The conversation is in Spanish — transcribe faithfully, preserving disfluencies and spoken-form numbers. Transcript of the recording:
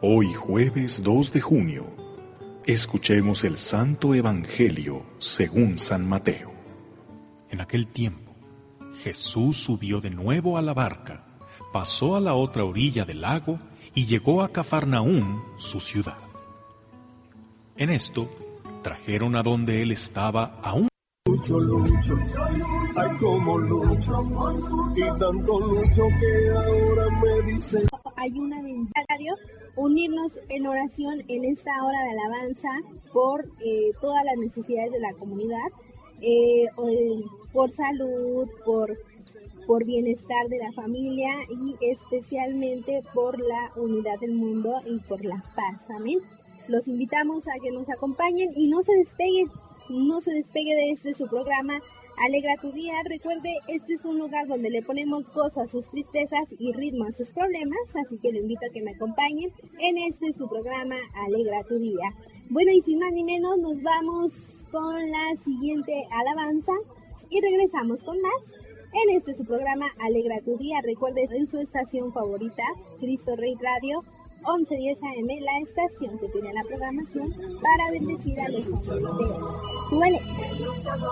Hoy jueves dos de junio, escuchemos el Santo Evangelio según San Mateo. En aquel tiempo, Jesús subió de nuevo a la barca, pasó a la otra orilla del lago y llegó a Cafarnaúm, su ciudad. En esto, trajeron a donde él estaba a un Lucho, lucho, ay como lucho, y tanto lucho que ahora me dicen. Hay una necesario unirnos en oración en esta hora de alabanza por eh, todas las necesidades de la comunidad, eh, por salud, por, por bienestar de la familia y especialmente por la unidad del mundo y por la paz. Amén. Los invitamos a que nos acompañen y no se despeguen. No se despegue de este su programa Alegra tu Día. Recuerde, este es un lugar donde le ponemos gozo a sus tristezas y ritmo a sus problemas, así que lo invito a que me acompañe en este su programa Alegra tu Día. Bueno, y sin más ni menos, nos vamos con la siguiente alabanza y regresamos con más en este su programa Alegra tu Día. Recuerde, en su estación favorita, Cristo Rey Radio, once diez A M, la estación que tiene la programación para bendecir a los hombres de hoy. Súbele.